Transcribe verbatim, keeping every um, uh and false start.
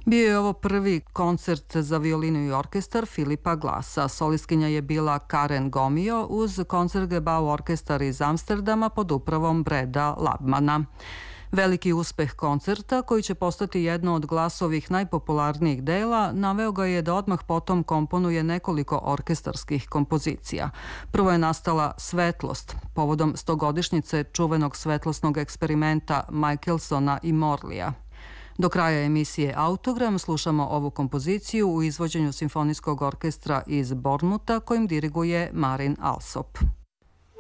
Bio je ovo prvi koncert za violinu i orkestar Filipa Glasa. Solistkinja je bila Karen Gomio uz Concertgebouw orkestar iz Amsterdama pod upravom Breda Labmana. Veliki uspeh koncerta, koji će postati jedno od Glasovih najpopularnijih dela, naveo ga je da odmah potom komponuje nekoliko orkestarskih kompozicija. Prvo je nastala Svetlost, povodom stogodišnjice čuvenog svetlosnog eksperimenta Michelsona i Morleya. Do kraja emisije Autogram slušamo ovu kompoziciju u izvođenju Simfonijskog orkestra iz Bournemoutha kojim diriguje Marin Alsop.